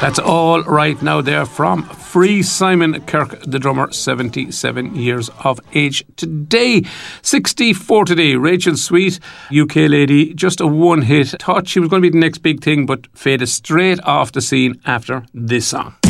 That's all right now there from Free Simon Kirk, the drummer, 77 years of age today. 64 today. Rachel Sweet, UK lady, just a one hit. Thought she was going to be the next big thing, but faded straight off the scene after this song.